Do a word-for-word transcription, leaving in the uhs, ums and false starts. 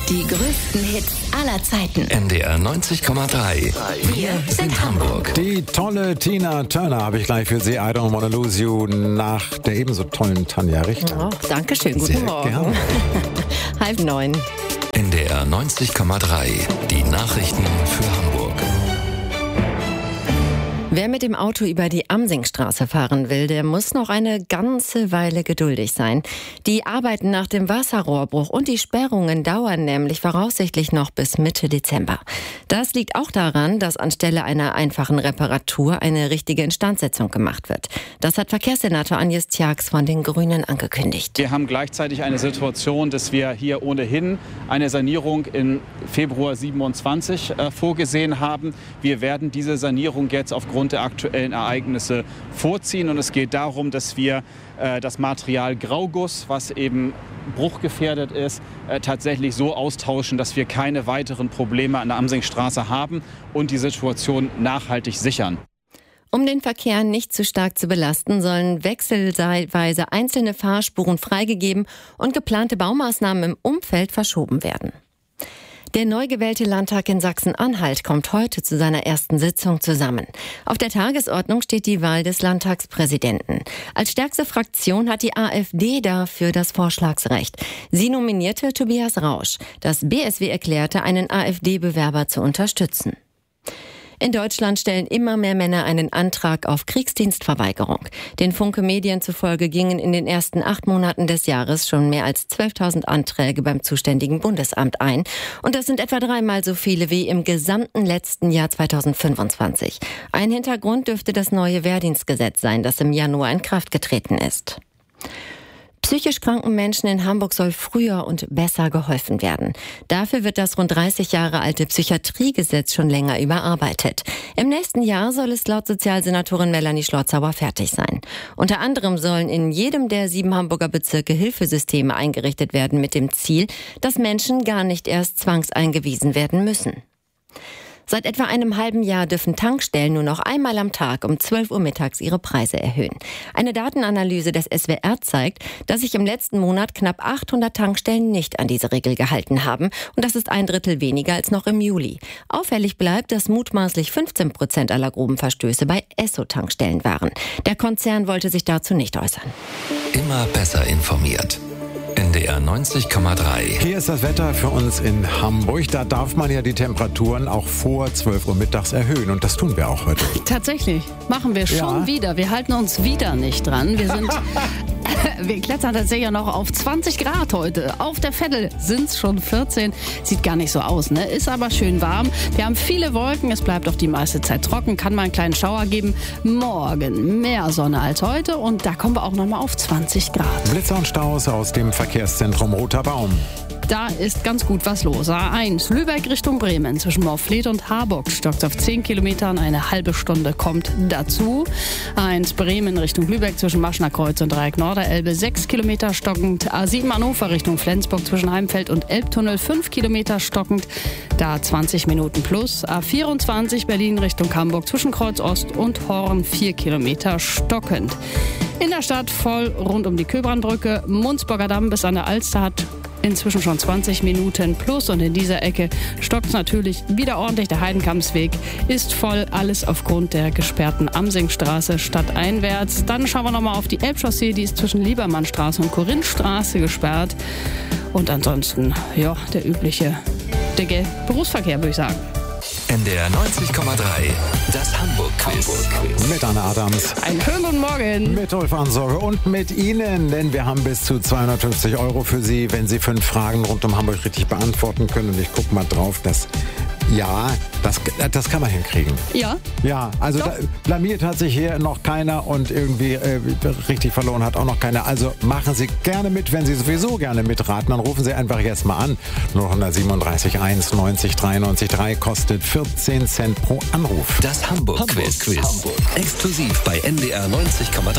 Die größten Hits aller Zeiten. N D R neunzig Komma drei. Wir sind Hamburg. Die tolle Tina Turner habe ich gleich für Sie. I Don't Wanna Lose You nach der ebenso tollen Tanja Richter. Oh, Dankeschön, guten Sehr Morgen. Gerne. Halb neun. N D R neunzig Komma drei. Die Nachrichten für Hamburg. Wer mit dem Auto über die Amsingstraße fahren will, der muss noch eine ganze Weile geduldig sein. Die Arbeiten nach dem Wasserrohrbruch und die Sperrungen dauern nämlich voraussichtlich noch bis Mitte Dezember. Das liegt auch daran, dass anstelle einer einfachen Reparatur eine richtige Instandsetzung gemacht wird. Das hat Verkehrssenator Agnes Tjax von den Grünen angekündigt. Wir haben gleichzeitig eine Situation, dass wir hier ohnehin eine Sanierung im Februar siebenundzwanzig äh, vorgesehen haben. Wir werden diese Sanierung jetzt aufgrund der aktuellen Ereignisse vorziehen. Und es geht darum, dass wir äh, das Material Grauguss, was eben bruchgefährdet ist, äh, tatsächlich so austauschen, dass wir keine weiteren Probleme an der Amsingstraße haben und die Situation nachhaltig sichern. Um den Verkehr nicht zu stark zu belasten, sollen wechselsweise einzelne Fahrspuren freigegeben und geplante Baumaßnahmen im Umfeld verschoben werden. Der neu gewählte Landtag in Sachsen-Anhalt kommt heute zu seiner ersten Sitzung zusammen. Auf der Tagesordnung steht die Wahl des Landtagspräsidenten. Als stärkste Fraktion hat die AfD dafür das Vorschlagsrecht. Sie nominierte Tobias Rausch. Das B S W erklärte, einen AfD-Bewerber zu unterstützen. In Deutschland stellen immer mehr Männer einen Antrag auf Kriegsdienstverweigerung. Den Funke Medien zufolge gingen in den ersten acht Monaten des Jahres schon mehr als zwölftausend Anträge beim zuständigen Bundesamt ein. Und das sind etwa dreimal so viele wie im gesamten letzten Jahr zweitausendfünfundzwanzig. Ein Hintergrund dürfte das neue Wehrdienstgesetz sein, das im Januar in Kraft getreten ist. Psychisch kranken Menschen in Hamburg soll früher und besser geholfen werden. Dafür wird das rund dreißig Jahre alte Psychiatriegesetz schon länger überarbeitet. Im nächsten Jahr soll es laut Sozialsenatorin Melanie Schlotzauer fertig sein. Unter anderem sollen in jedem der sieben Hamburger Bezirke Hilfesysteme eingerichtet werden mit dem Ziel, dass Menschen gar nicht erst zwangseingewiesen werden müssen. Seit etwa einem halben Jahr dürfen Tankstellen nur noch einmal am Tag um zwölf Uhr mittags ihre Preise erhöhen. Eine Datenanalyse des S W R zeigt, dass sich im letzten Monat knapp achthundert Tankstellen nicht an diese Regel gehalten haben. Und das ist ein Drittel weniger als noch im Juli. Auffällig bleibt, dass mutmaßlich fünfzehn Prozent aller groben Verstöße bei Esso-Tankstellen waren. Der Konzern wollte sich dazu nicht äußern. Immer besser informiert. N D R neunzig Komma drei. Hier ist das Wetter für uns in Hamburg. Da darf man ja die Temperaturen auch vor zwölf Uhr mittags erhöhen. Und das tun wir auch heute. Tatsächlich. Machen wir schon Ja. wieder. Wir halten uns wieder nicht dran. Wir sind... Wir klettern tatsächlich noch auf zwanzig Grad heute. Auf der Veddel sind es schon vierzehn. Sieht gar nicht so aus, ne? Ist aber schön warm. Wir haben viele Wolken. Es bleibt auch die meiste Zeit trocken. Kann mal einen kleinen Schauer geben. Morgen mehr Sonne als heute. Und da kommen wir auch noch mal auf zwanzig Grad. Blitzer und Staus aus dem Verkehrszentrum Roter Baum. Da ist ganz gut was los. A eins, Lübeck Richtung Bremen. Zwischen Morfleet und Harburg stockt auf zehn Kilometern. Eine halbe Stunde kommt dazu. A eins, Bremen Richtung Lübeck. Zwischen Maschner Kreuz und Dreieck Norderelbe. sechs Kilometer stockend. A sieben, Hannover Richtung Flensburg. Zwischen Heimfeld und Elbtunnel. fünf Kilometer stockend. Da zwanzig Minuten plus. A vierundzwanzig, Berlin Richtung Hamburg. Zwischen Kreuz Ost und Horn. vier Kilometer stockend. In der Stadt voll rund um die Köbrandbrücke. Munzburger Damm bis an der Alster hat inzwischen schon zwanzig Minuten plus, und in dieser Ecke stockt es natürlich wieder ordentlich. Der Heidenkampsweg ist voll, alles aufgrund der gesperrten Amsingstraße stadteinwärts. Dann schauen wir nochmal auf die Elbchaussee, die ist zwischen Liebermannstraße und Korinthstraße gesperrt. Und ansonsten, ja, der übliche dicke Berufsverkehr, würde ich sagen. N D R neunzig Komma drei. Das Hamburg-Quiz. Mit Anne Adams. Einen schönen guten Morgen. Mit Ulf Ansorge und mit Ihnen, denn wir haben bis zu zweihundertfünfzig Euro für Sie, wenn Sie fünf Fragen rund um Hamburg richtig beantworten können. Und ich gucke mal drauf, dass ja, das, das kann man hinkriegen. Ja. Ja, also da, blamiert hat sich hier noch keiner und irgendwie äh, richtig verloren hat auch noch keiner. Also machen Sie gerne mit, wenn Sie sowieso gerne mitraten. Dann rufen Sie einfach jetzt mal an. null sieben drei eins neunzig dreiundneunzig drei kostet vierzehn Cent pro Anruf. Das Hamburg-Quiz. Hamburg. Exklusiv bei N D R neunzig Komma drei.